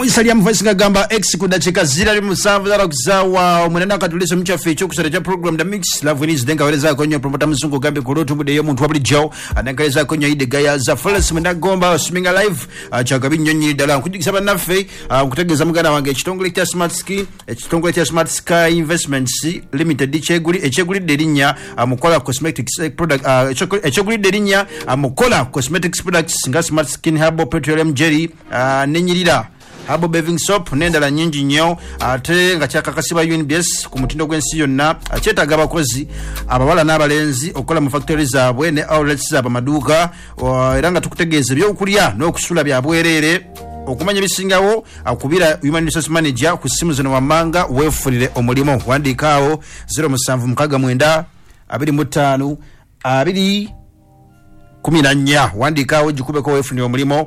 Namuisalia mvoice ngagamba X kudacheka zira limusavu zara kuzawa mwenena katulisa mchafu icho kusaraja program da mix love is denga weleza konyo promota mzungu gambe kurotu mude yo muntu wabuli jao anakaleza konyo ide gaya za fullest mwenda gomba swimming live chagabi nyonyi dala kujikisaba nafe kutegeza mugana wange chitongole cha smart sky investments limited echeguli derinya mukola cosmetics product echeguli derinya mukola cosmetics products nga smart skin herbal petroleum jelly nenyirira Habo bathing soap nendala nyingi nyo ate nga kyakakasiba UNBS ku mutindo gw'ensi yonna akyetaaga abakozi abawala n'abalenzi okola mu factories zaabwe ne outlets zaabwe maduuka era nga tukutegeeza ebyokulya n'okusula bya bwerere okumanya bisingawo akubira human resource manager ku simu zino wamanga weefulire omulimo wandikaawo 0769 25 214 wandikaawo jikubeko weefulire omulimo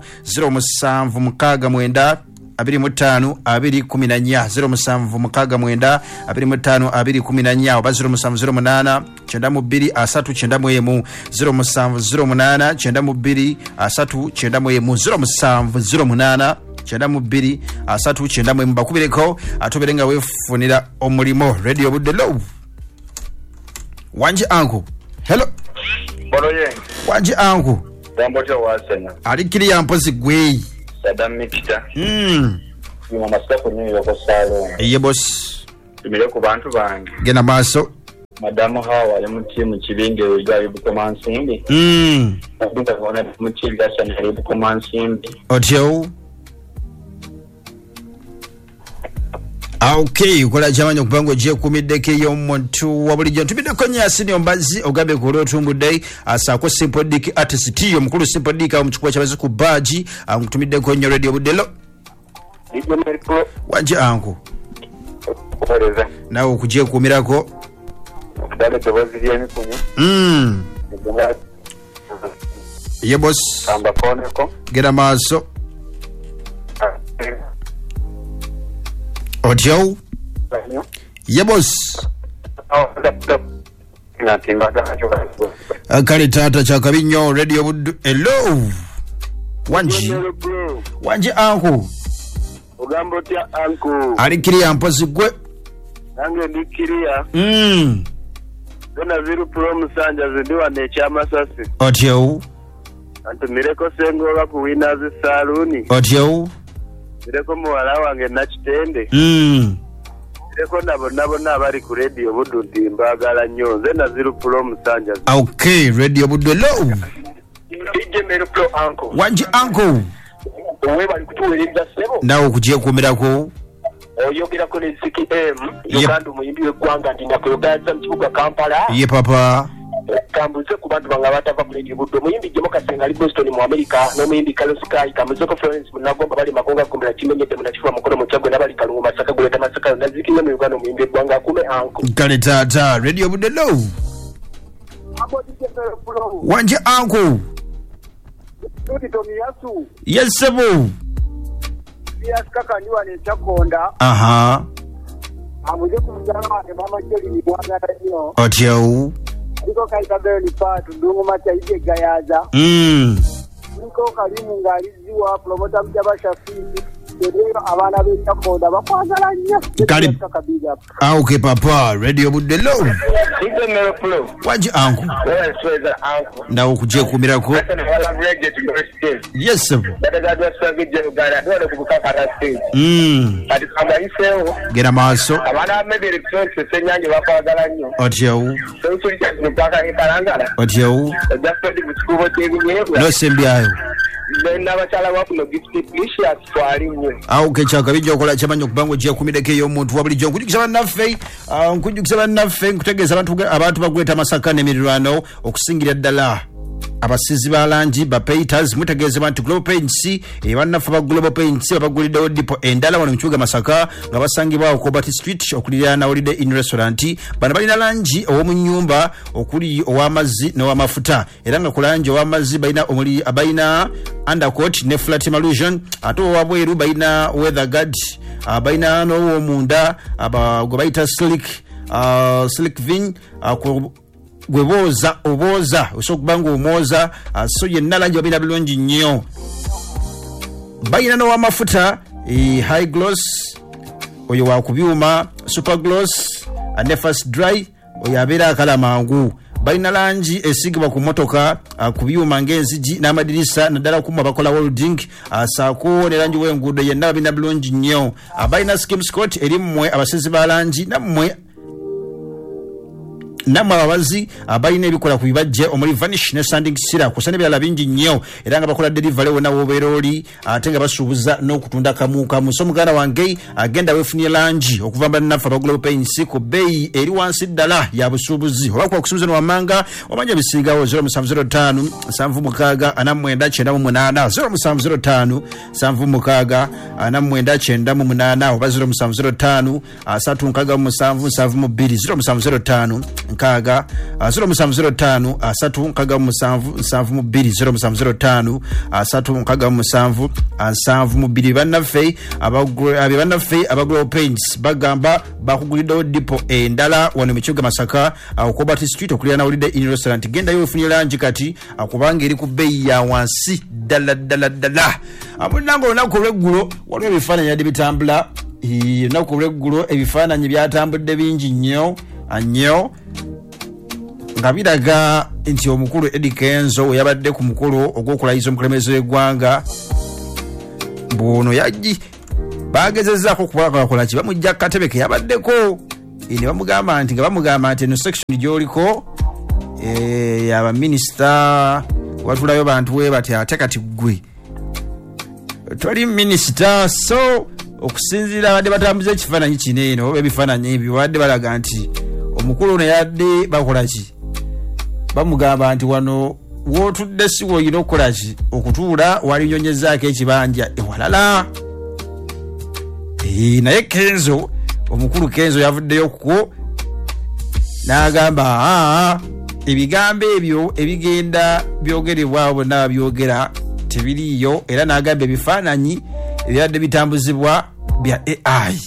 0769 25 214 0769 25 214 oba 0708 92 391 0708 92 391 0708 92 391 bakubireko atoberenga wefunira omulimo radio budelo wanji anko hello boloye wanji anko dambojo wasena alikiri yampozi gwei Mikita. Yuma masako nyo yoko salo. Iye boss. Tumile ku bantu bange. Gena maso. Madamu hawa ali mu kibinge ujali bukoma nsimbi. Ndinda kuona mu kibinge sana ali bukoma nsimbi. Otyo. Okay, ukola chamanyo kupango je kumideke yo muntu wabulijjo tubide konya asini ombazi ogabe ku rotumbu day asako simple dick artist yo mukulu simple dick amuchukua chabazi ku baji amutumide konya radio budelo Dijo meriko wanje anko Oreza nawo okuje kumirako dale tobazi yemi kunyo Ye boss amba koneko gera maso Otyo Ye boss Kali tata chakabinyo radio budu hello Wanji anko Ugambo tia anko Alikiri ampozi gwe Nange ndikiria Gona viru pro musanja zidiwa necha masasi Otyo Antu mireko sengo waku winners saluni Otyo Mireko muwala wange nachitende Mireko nabo nabari ku radio budu ndimbagala nnyo nze na zero pro musanja Okay radio budu hello Ije mero pro anko Wanji anko Owe bali kutuweleza sebo Nawo kujiye kumirako Oyogera ko ne CKM Uganda muyimbi w'eggwanga ndinda kuyogaza mu kibuga Kampala Ye papa Kambuze ku bantu banga batava ku radio budu muyimbi Jomo Kasenga ali Boston mu America no muyimbi Carlos Sky kambuze ko Florence munagomba bali makonga kumbira kimenyete munachifwa mukono muchago nabali kalungu masaka guleta masaka nazikinya mu Uganda muyimbi w'eggwanga kume anko Kale tata radio budu hello Wanje anko Tuti Tomiyasu Yes sebo Yes kaka niwa ne chakonda Aha Amuje kumjana wa mama jeli ni bwana nyo Otyo Niko kaitabe ni patu ndungu macha ije gayaza Niko kalimu ngaliziwa promota mjabasha fili Kedeo abana be chakonda bakwazala nnyo Kali okay papa radio budelo Ije mero flow Waji anko Wewe sweza anko Ndawo kuje kumirako Hata na wala reggae to Yes sebo Bada swagi je ugara Dole kubuka para stage Ati kamba iseo Gera maso Abana mebe electronics senyange bakwazala nnyo Otyo Sonsuri cha mpaka ikarangala Otyo Just the kuchubo tegu nyewe No sembiayo N'abachala bafuno gift precious twali nnyo Okay chakabijjo okola chamanyo kubango je kumideke yo muntu wabulijjo nkujukisaba naffe nkujukisaba naffe nkutegeeza abantu bagweta masaka n'emirirwano okusingira ddala abasizi balanji ba painters mutegeeze bantu Global Paints ebanafa ba Global Paints abaguliddewo dipo endala wano mchuga masaka nga basangibwa ku Bati Street okulira Holiday Inn Restaurant bana balina lanji owo mu nyumba okuli ow'amazzi n'ow'amafuta era nga kulanji ow'amazzi balina omuli abaina undercoat ne flat illusion ate owabweru balina weather guard balina n'owo munda gwe bayita slick vin gweboza oboza osokubanga omoza so yenna lanji babina bulungi nnyo bayina n'owamafuta high gloss oyo wa kubyuma, super gloss and fast dry oyo abeera akala mangu. Balina langi esigibwa ku motoka ku byuma ng'enzigi n'amadirisa naddala kumwe abakola welding saako ne langi w'enguudo yenna babina bulungi nnyo. Balina skim scott eri mmwe abasezi ba langi nammwe ababazi abalina ebikola ku bibajje omuli vanish ne sanding sira kusana byala bingi nnyo era nga bakola delivery wona wobeera oli ate nga basuubuza n'okutunda kamu so muganda wange agenda weefunye langi okuva bannaffe aba Global Paints ku bbeeyi eri wansi ddala ya busuubuzi oba kwa kusuubuza n'owamanga omanya bisiigawo 0705 769 0705 769 oba 0705 367 nkaga 0705 367 0705 bannaffe aba Global Paints bagamba bakuguliddewo dipo endala wano mu kibuga Masaka Cobalt Street okulira na Holiday Inn Restaurant. Genda yofunye langi kati kubanga eri ku bbeeyi ya wansi ddala. Amunango olunaku olw'eggulo waliwo ebifaananyi yadde bitambula olunaku olw'eggulo ebifaananyi byatambudde bingi nnyo nga biraga nti omukulu Eddie Kenzo we yabadde ku mukulu ogw'okulayiza omukulembeze w'eggwanga buno yaggi bagezezzaako kubakola ki bamujja katebe ke yabaddeko ne bamugamba nti eno section gy'oliko abaminisita watulayo bantu we bati ate kati gwe toli minisita. So okusinziira abadde batambuza ekifaananyi kino eno oba ebifaananyi ebyo babadde balaga nti omukulu ono yadde bakola ki bamugamba nti wano wootudde si woyina okukola ki okutuula walinyonyezaako ekibanja ewalala. Naye Kenzo omukulu Kenzo yavuddeyo kuko n'agamba ebigambo ebyo ebigenda byogerebwa bonna babyogera tebiriiyo era n'agamba ebifaananyi ebyadde bitambuzibwa bya AI.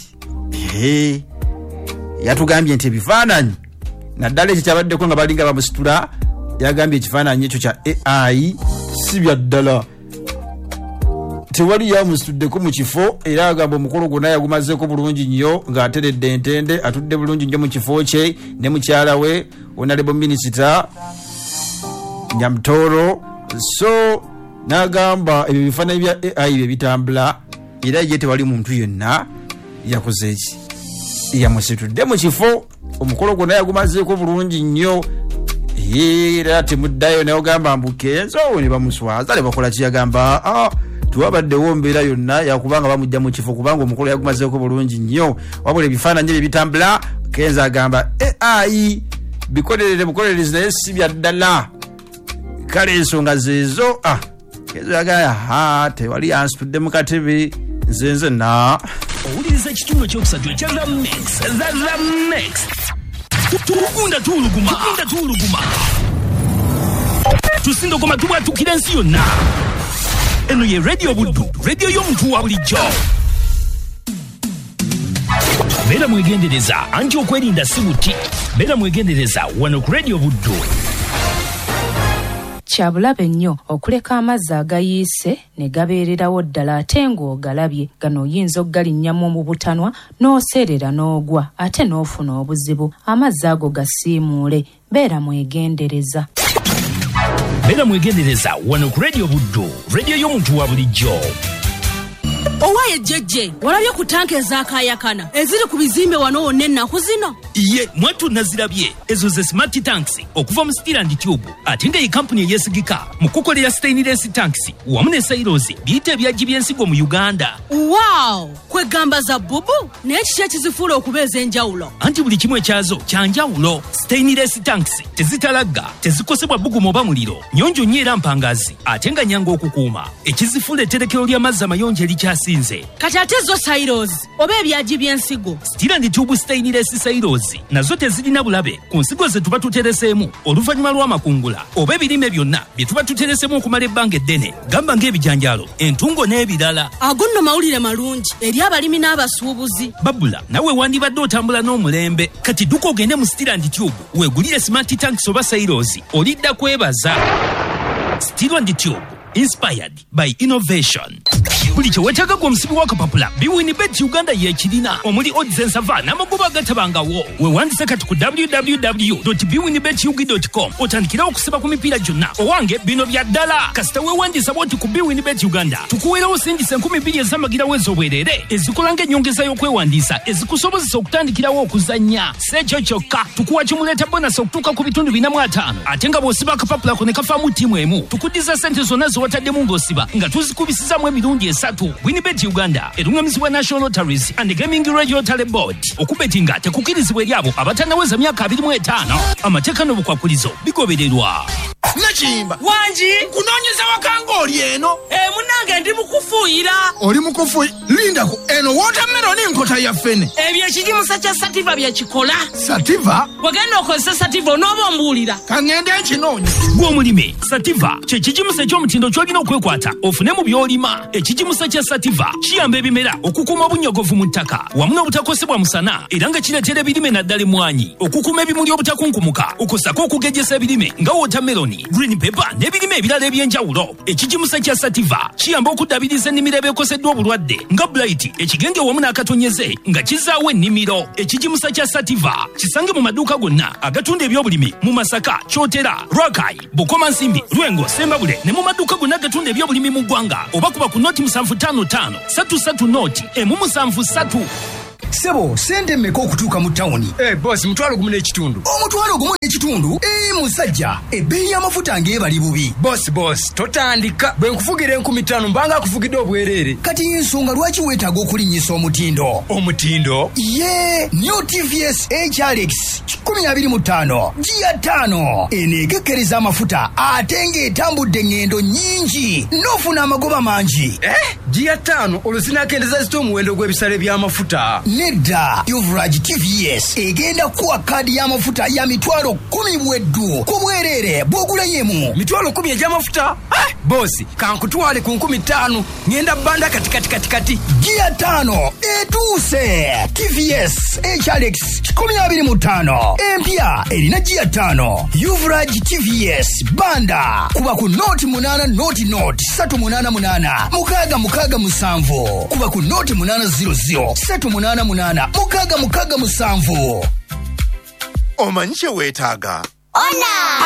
Yatugambye nti ebifaananyi naddala ekyo kyabaddeko nga balinga bamusitula yagambye ekifaananyi ekyo kya AI si bya ddala tewali yamusituddeko mu kifo era agamba omukolo gwonna yagumazeeko bulungi nnyo ng'ateredde entende atudde bulungi nnyo mu kifo kye ne mukyala we Honorable Minister Nyamtoro. So n'agamba ebyo bifaananyi bya AI bye bitambula era ye tewali muntu yenna yakoze eki yamusitudde mu kifo omukolo gwonna yagumazeeko bulungi nnyo era temuddayo naye ogamba mbu Kenzo ne bamuswaza ne bakola kiyagamba tuwabaddewo mbeera yonna yakubanga bamujja mu kifo kubanga omukolo yagumazeeko bulungi nnyo wabula ebifaananyi bye bitambula. Kenzo agamba AI bikolerere bukolerezi naye si bya ddala kale ensonga zeezo. Kenzo yagamba tewali ansitudde mu katebe nzenze na owuliriza ekitundu ekyokusatu ekya The Mix tukunda tuuluguma tusindogoma tubwatukira ensi yonna. Eno ye Radio Buddu, radio y'omuntu wa bulijjo. Beera mwegendereza anti okwerinda si buti. Beera mwegendereza wano ku Radio Buddu. Kyabulabe nnyo okuleka amazzi agayiise ne gabeererawo ddala ate ng'ogalabye gano oyinza okugalinnyamu mu butanwa n'oseerera n'ogwa ate n'ofuna obuzibu. Amazzi ago gasiimuule. Beera mwegendereza. Beera mwegendereza wano ku Radio Buddu, radio y'omuntu wa bulijjo. Owaye jjejje walabye ku tanka ezakayakana eziri ku bizimbe wano wonna ennaku zino. Iye mwatu nazirabye ezo ze smart tanks okuva mu Steel and Tube ate nga ye kampuni eyesigika mu kukolera stainless tanks wamu ne silos biyita ebyaggi by'ensigo mu Uganda. Wow, kwegamba za bubu naye kiki ekizifuula okubeeza enjawulo? Anti buli kimu ekyazo kyanjawulo. Stainless tanks tezitalagga, tezikosebwa bbugumu oba muliro, nnyonjo nnyo era mpangazi ate nga nnyangu okukuuma. Ekizifuula etterekero ly'amazzi amayonjo erikyasinze. Kati ate zo silos oba ebyaggi by'ensigo? Steel and Tube stainless silos nazo tezirina bulabe ku nsigo ze tuba tutereseemu oluvannyuma lw'amakungula oba ebirime byonna bye tuba tutereseemu okumala ebbanga eddene, gamba ng'ebijanjaalo, entungo n'ebirala. Ago nno mawulire malungi eri abalimi n'abasuubuzi. Babula nawe wandibadde otambula n'omulembe. Kati dduka ogende mu Steel and Tube weegulire smart tanks oba silos, olidda kwebaza. Steel and Tube, inspired by innovation. buli kyewetaaga gwe omusibi w'akapapula biwinibet uganda yeekirina omuli odds ensava n'amagoba agatabangawo. Weewandise kati ku www.bwinbetug.com otandikirawo okusiba ku mipiira gyonna. Owange bino bya ddala kasita weewandisa bwoti ku bwinbet uganda tukuweerawo singisa 2,000 ez'amagirawo ez'obwerere ezikola ng'ennyongeza y'okwewandiisa ezikusobozesa okutandikirawo okuzannya. Sekyo kyokka tukuwa kimuleeta bonasi okutuuka ku bitundu 45 ate nga bw'osiba akapapula ko ne kafaamu ttiimu emu tukuddiza ssente zonna zewataddemu ng'osiba nga tuzikubisizaamu emirundi 3. Winibet Uganda erungamizibwa National Lotteries and Gaming Regulatory Board. Okubetinga tekukirizibwa eri abo abatannaweza myaka 25. Amateeka n'obukwakulizo bigobererwa. Nakimba Wanji kunoonyeza wakanga oli eno. Munange ndi mukufuuyira. Oli mukufuuyi lindako eno watermelon nkota ya ffene. Ebyo ekigimusa kya Sativa byekikola. Sativa Wagenda okozesa Sativa onooba ombuulira. kaŋŋende ekinoonya. Gw'omulime Sativa kye kigimusa eky'omutindo ky'olina okwekwata ofune mu by'olima. Ekigimusa kya Sativa kiyamba ebimera okukuuma obunyogovu mu ttaka wamu n'obutakosebwa musana era nga kireetera ebirime naddala emmwanyi okukuuma ebimuli obutakunkumuka okusako okugejjesa ebirime nga watermelon, green pepper n'ebirime ebirala eby'enjawulo. Ekigimusa kya Sativa kiyamba okuddabiriza ennimiro ebeekoseddwa obulwadde nga blight, ekigenge wamu n'akatonyeze nga kizaawo ennimiro. Ekigimusa kya Sativa kisange mu maduuka gonna agatunda ebyobulimi mu Masaka, Kyotera, Rakai, Bukomansimbi, Lwengo, Sembabule ne mu maduuka gonna agatunda ebyobulimi mu ggwanga oba kuba ku noti 755 33 noti emu 73. Sebo, sente mmeka okutuuka mu tawuni? Boss mutwalo gumu n'ekitundu. Omutwalo gumu n'ekitundu? Musajja, ebbeeyi y'amafuta ng'ebali bubi. Boss totandika. Bwe nkufugira 5000 mbanga akufugidde obwereere. Kati y'ensonga lwaki weetaaga okulinnyisa omutindo? Omutindo? Ye, New TVS HRX 2025 Gia 5 eneekekkereza amafuta ate ng'etambudde ngendo nnyingi n'ofuna amagoba mangi. Gia 5 olusinakendeza zita omuwendo gw'ebisale by'amafuta. Nedda, Uvrage TVS egenda kuwa kaadi y'amafuta ya mitwalo 10 bweddu ku bwereere bw'ogula yemu. Mitwalo 10 egy'amafuta? Bosi, kankutwale ku 5000 ngenda banda kati. Gia 5 etuuse. TVS HRX 2025 empya erina Gia 5. Uvrage TVS banda kuba ku noti 8 noti 388 667 kuba ku noti 800 388 667. Omanyi kye weetaaga? Ona!